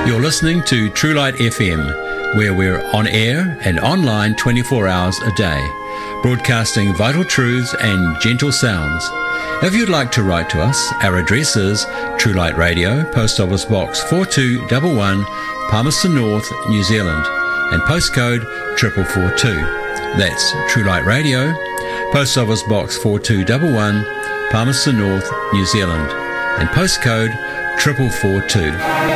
You're listening to True Light FM, where we're on air and online 24 hours a day, broadcasting vital truths and gentle sounds. If you'd like to write to us, our address is True Light Radio, Post Office Box 4211, Palmerston North, New Zealand, and postcode 4442. That's True Light Radio, Post Office Box 4211, Palmerston North, New Zealand, and postcode 4442.